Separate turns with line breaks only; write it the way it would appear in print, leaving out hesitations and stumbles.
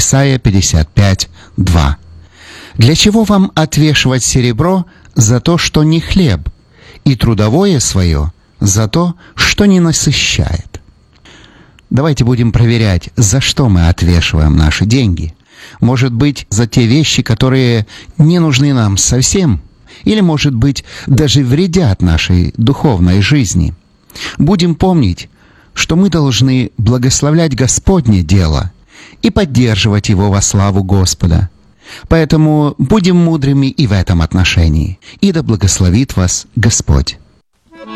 Исайя 55:2. Для чего вам отвешивать серебро за то, что не хлеб, и трудовое свое за то, что не насыщает? Давайте будем проверять, за что мы отвешиваем наши деньги. Может быть, за те вещи, которые не нужны нам совсем, или, может быть, даже вредят нашей духовной жизни. Будем помнить, что мы должны благословлять Господне дело и поддерживать его во славу Господа. Поэтому будем мудрыми и в этом отношении, и да благословит вас Господь.